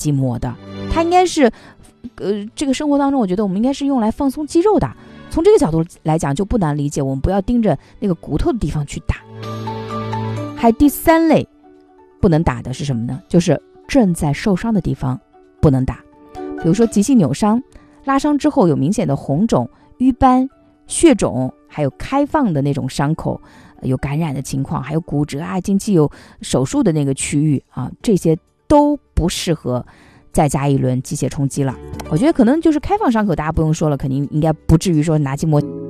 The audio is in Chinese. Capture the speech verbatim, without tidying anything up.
筋膜的，它应该是呃，这个生活当中我觉得我们应该是用来放松肌肉的。从这个角度来讲就不难理解，我们不要盯着那个骨头的地方去打。还第三类不能打的是什么呢？就是正在受伤的地方不能打，比如说急性扭伤、拉伤之后有明显的红肿、瘀斑、血肿，还有开放的那种伤口，有感染的情况，还有骨折啊，近期有手术的那个区域啊，这些都不适合再加一轮机械冲击了。我觉得可能就是开放伤口大家不用说了，肯定应该不至于说拿筋膜